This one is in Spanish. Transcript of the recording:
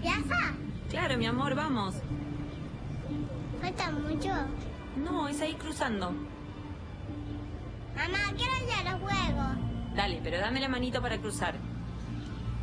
¿Plaza? Claro, mi amor, vamos. ¿Falta mucho? No, es ahí cruzando. Mamá, quiero ir a los juegos. Dale, pero dame la manito para cruzar.